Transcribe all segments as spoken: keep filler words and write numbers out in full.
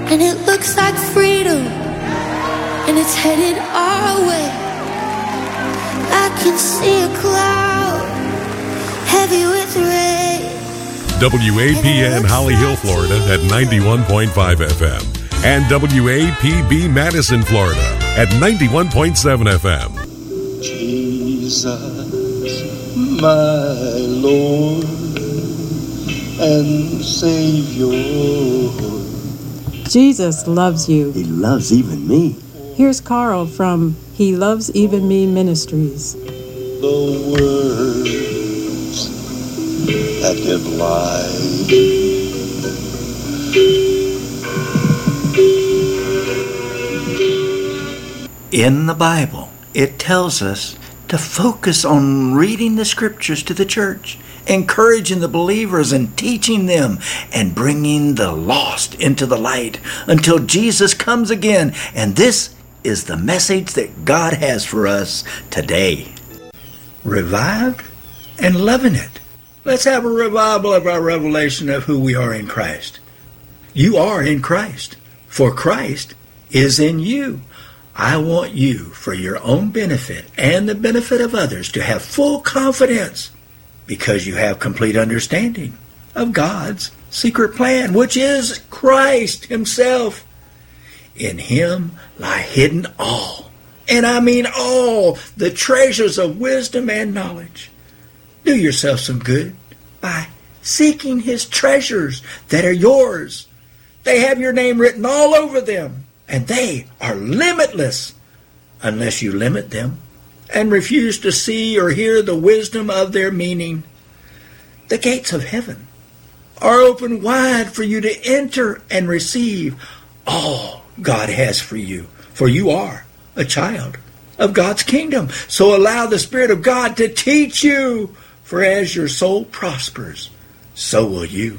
and it looks like freedom, and it's headed our way. I can see a cloud heavy with rain. W A P N Holly Hill, Florida at ninety-one point five F M and W A P B Madison, Florida at ninety-one point seven F M. Jesus, my Lord and Savior. Jesus loves you. He loves even me. Here's Carl from He Loves Even Me Ministries. The words that give life, in the Bible, it tells us to focus on reading the scriptures to the church, encouraging the believers and teaching them, and bringing the lost into the light until Jesus comes again. And this is the message that God has for us today. Revived and loving it. Let's have a revival of our revelation of who we are in Christ. You are in Christ, for Christ is in you. I want you, for your own benefit and the benefit of others, to have full confidence, because you have complete understanding of God's secret plan, which is Christ himself. In him lie hidden all, and I mean all, the treasures of wisdom and knowledge. Do yourself some good by seeking his treasures that are yours. They have your name written all over them, and they are limitless unless you limit them and refuse to see or hear the wisdom of their meaning. The gates of heaven are open wide for you to enter and receive all God has for you, for you are a child of God's kingdom. So allow the Spirit of God to teach you, for as your soul prospers, so will you.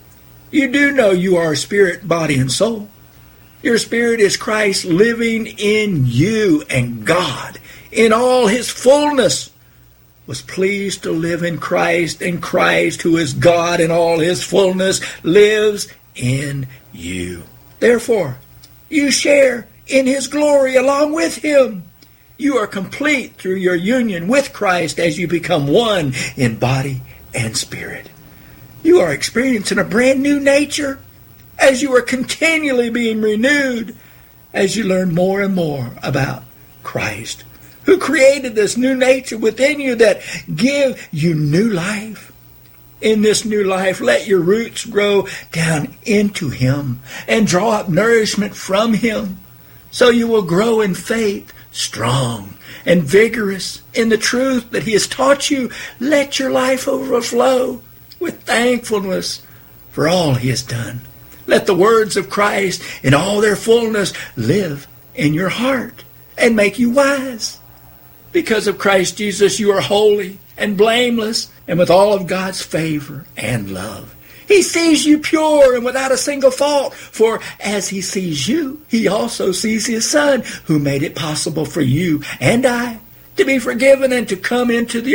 You do know you are spirit, body, and soul. Your spirit is Christ living in you, and God, in all his fullness, was pleased to live in Christ, and Christ, who is God in all his fullness, lives in you. Therefore, you share in his glory along with him. You are complete through your union with Christ as you become one in body and spirit. You are experiencing a brand new nature as you are continually being renewed as you learn more and more about Christ, who created this new nature within you that give you new life. In this new life, let your roots grow down into him and draw up nourishment from him, so you will grow in faith, strong and vigorous in the truth that he has taught you. Let your life overflow with thankfulness for all he has done. Let the words of Christ in all their fullness live in your heart and make you wise. Because of Christ Jesus, you are holy and blameless and with all of God's favor and love. He sees you pure and without a single fault. For as he sees you, he also sees his Son, who made it possible for you and I to be forgiven and to come into the